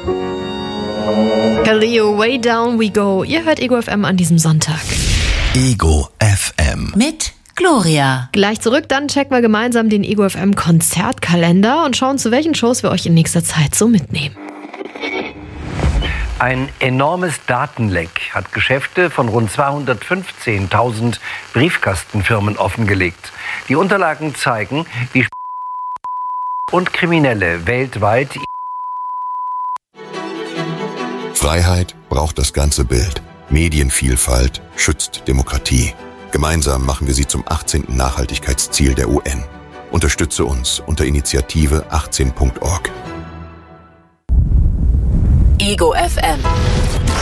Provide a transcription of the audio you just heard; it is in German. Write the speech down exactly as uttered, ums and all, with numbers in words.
Kaleo, Way Down We Go. Ihr hört Ego F M an diesem Sonntag. Ego F M. Mit Gloria. Gleich zurück, dann checken wir gemeinsam den Ego F M Konzertkalender und schauen, zu welchen Shows wir euch in nächster Zeit so mitnehmen. Ein enormes Datenleck hat Geschäfte von rund zweihundertfünfzehntausend Briefkastenfirmen offengelegt. Die Unterlagen zeigen, wie und Kriminelle weltweit. Freiheit braucht das ganze Bild. Medienvielfalt schützt Demokratie. Gemeinsam machen wir sie zum achtzehnten Nachhaltigkeitsziel der U N. Unterstütze uns unter Initiative achtzehn Punkt org. Ego F M.